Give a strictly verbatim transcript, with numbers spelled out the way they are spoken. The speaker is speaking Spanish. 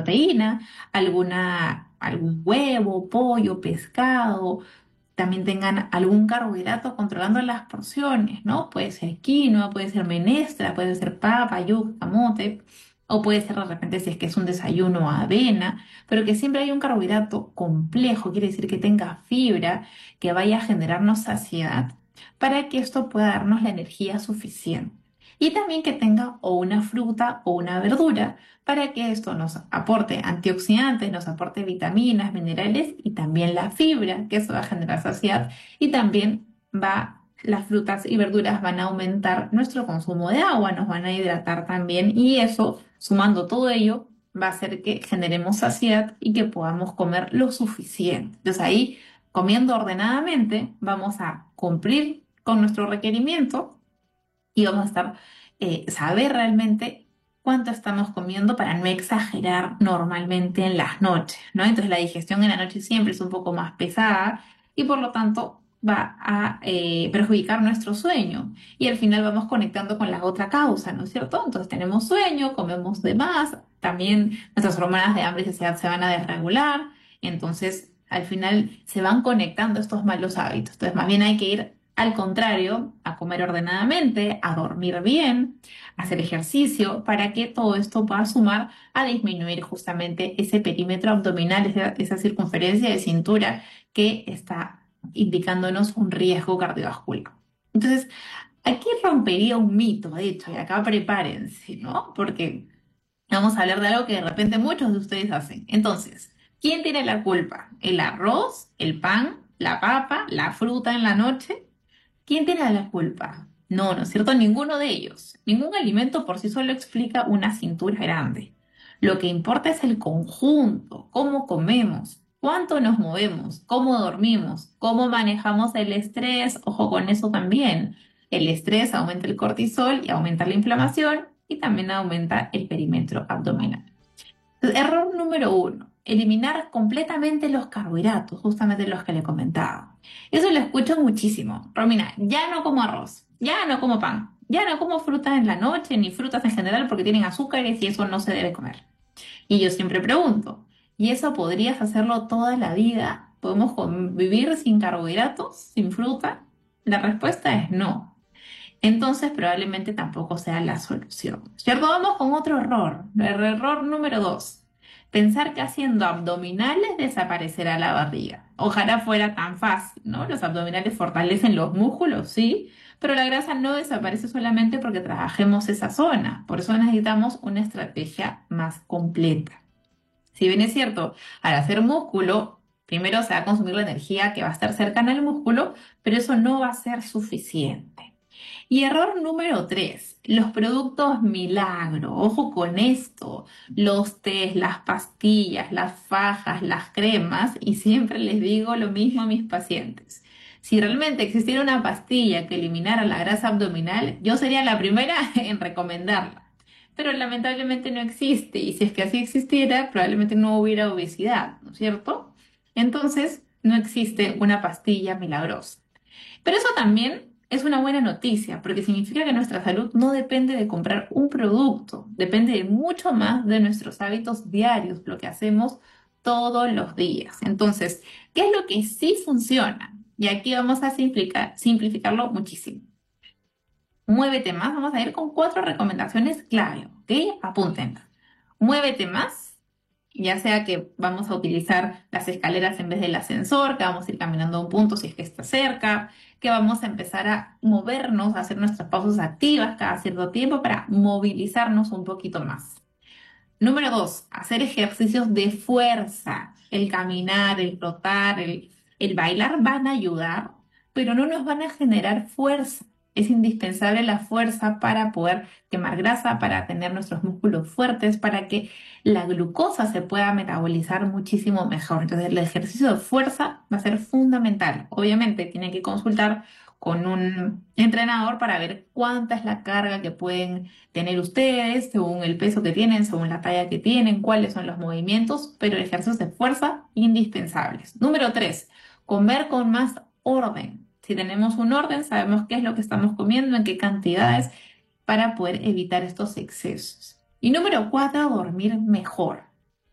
proteína, alguna, algún huevo, pollo, pescado, también tengan algún carbohidrato controlando las porciones, ¿no? Puede ser quinoa, puede ser menestra, puede ser papa, yuca, camote, o puede ser de repente si es que es un desayuno avena, pero que siempre hay un carbohidrato complejo, quiere decir que tenga fibra, que vaya a generarnos saciedad, para que esto pueda darnos la energía suficiente. Y también que tenga o una fruta o una verdura para que esto nos aporte antioxidantes, nos aporte vitaminas, minerales y también la fibra, que eso va a generar saciedad y también va, las frutas y verduras van a aumentar nuestro consumo de agua, nos van a hidratar también y eso, sumando todo ello, va a hacer que generemos saciedad y que podamos comer lo suficiente. Entonces ahí, comiendo ordenadamente, vamos a cumplir con nuestro requerimiento y vamos a estar, eh, saber realmente cuánto estamos comiendo para no exagerar normalmente en las noches, ¿no? Entonces la digestión en la noche siempre es un poco más pesada y por lo tanto va a eh, perjudicar nuestro sueño y al final vamos conectando con la otra causa, ¿no es cierto? Entonces tenemos sueño, comemos de más, también nuestras hormonas de hambre y saciedad se van a desregular, entonces al final se van conectando estos malos hábitos. Entonces más bien hay que ir al contrario, a comer ordenadamente, a dormir bien, a hacer ejercicio, para que todo esto pueda sumar a disminuir justamente ese perímetro abdominal, esa, esa circunferencia de cintura que está indicándonos un riesgo cardiovascular. Entonces, aquí rompería un mito, de hecho, y acá prepárense, ¿no? Porque vamos a hablar de algo que de repente muchos de ustedes hacen. Entonces, ¿quién tiene la culpa? ¿El arroz, el pan, la papa, la fruta en la noche? ¿Quién tiene la culpa? No, ¿no es cierto? Ninguno de ellos. Ningún alimento por sí solo explica una cintura grande. Lo que importa es el conjunto, cómo comemos, cuánto nos movemos, cómo dormimos, cómo manejamos el estrés. Ojo con eso también. El estrés aumenta el cortisol y aumenta la inflamación y también aumenta el perímetro abdominal. Error número uno, eliminar completamente los carbohidratos, justamente los que le comentaba. Eso lo escucho muchísimo. Romina, ya no como arroz, ya no como pan, ya no como fruta en la noche, ni frutas en general porque tienen azúcares y eso no se debe comer. Y yo siempre pregunto, ¿y eso podrías hacerlo toda la vida? ¿Podemos com- vivir sin carbohidratos, sin fruta? La respuesta es no. Entonces probablemente tampoco sea la solución. ¿Cierto? Vamos con otro error. El error número dos. Pensar que haciendo abdominales desaparecerá la barriga. Ojalá fuera tan fácil, ¿no? Los abdominales fortalecen los músculos, sí, pero la grasa no desaparece solamente porque trabajemos esa zona. Por eso necesitamos una estrategia más completa. Si bien es cierto, al hacer músculo, primero se va a consumir la energía que va a estar cercana al músculo, pero eso no va a ser suficiente. Y error número tres, los productos milagro. Ojo con esto, los tés, las pastillas, las fajas, las cremas, y siempre les digo lo mismo a mis pacientes. Si realmente existiera una pastilla que eliminara la grasa abdominal, yo sería la primera en recomendarla. Pero lamentablemente no existe, y si es que así existiera, probablemente no hubiera obesidad, ¿no es cierto? Entonces, no existe una pastilla milagrosa. Pero eso también es una buena noticia, porque significa que nuestra salud no depende de comprar un producto, depende de mucho más de nuestros hábitos diarios, lo que hacemos todos los días. Entonces, ¿qué es lo que sí funciona? Y aquí vamos a simplificar, simplificarlo muchísimo. Muévete más, vamos a ir con cuatro recomendaciones clave, ¿ok? Apúntenlas. Muévete más, ya sea que vamos a utilizar las escaleras en vez del ascensor, que vamos a ir caminando a un punto si es que está cerca, que vamos a empezar a movernos, a hacer nuestras pausas activas cada cierto tiempo para movilizarnos un poquito más. Número dos, hacer ejercicios de fuerza. El caminar, el trotar, el, el bailar van a ayudar, pero no nos van a generar fuerza. Es indispensable la fuerza para poder quemar grasa, para tener nuestros músculos fuertes, para que la glucosa se pueda metabolizar muchísimo mejor. Entonces, el ejercicio de fuerza va a ser fundamental. Obviamente, tienen que consultar con un entrenador para ver cuánta es la carga que pueden tener ustedes, según el peso que tienen, según la talla que tienen, cuáles son los movimientos, pero ejercicios de fuerza indispensables. Número tres, comer con más orden. Si tenemos un orden, sabemos qué es lo que estamos comiendo, en qué cantidades, para poder evitar estos excesos. Y número cuatro, dormir mejor.